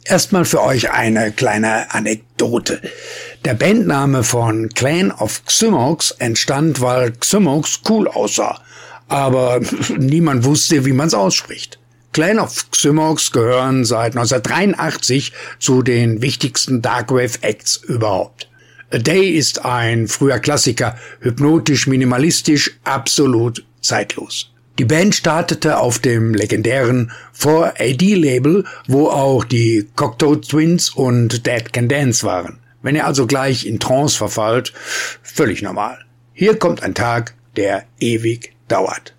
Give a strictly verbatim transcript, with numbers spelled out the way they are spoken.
Erstmal für euch eine kleine Anekdote. Der Bandname von Clan of Xymox entstand, weil Xymox cool aussah, aber niemand wusste, wie man es ausspricht. Clan of Xymox gehören seit neunzehnhundertdreiundachtzig zu den wichtigsten Darkwave-Acts überhaupt. A Day ist ein früher Klassiker, hypnotisch, minimalistisch, absolut zeitlos. Die Band startete auf dem legendären four A D-Label, wo auch die Cocteau Twins und Dead Can Dance waren. Wenn ihr also gleich in Trance verfallt, völlig normal. Hier kommt ein Tag, der ewig dauert.